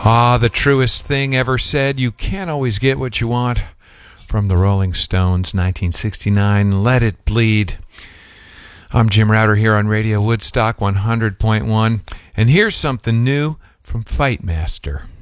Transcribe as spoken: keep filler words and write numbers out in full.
Ah, the truest thing ever said. You can't always get what you want. From the Rolling Stones, nineteen sixty-nine, Let It Bleed. I'm Jim Router here on Radio Woodstock one hundred point one, and here's something new from Fightmaster.